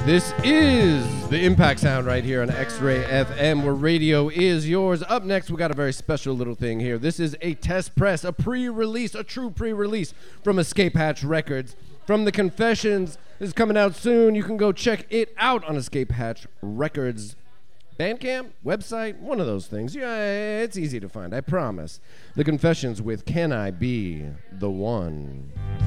This is the Impact Sound right here on X-Ray FM, where radio is yours. Up next, we got a very special little thing here. This is a test press, a pre-release, a true pre-release from Escape Hatch Records. From the Confessions, this is coming out soon. You can go check it out on Escape Hatch Records Bandcamp, website, one of those things. Yeah, it's easy to find, I promise. The Confessions with Can I Be the One?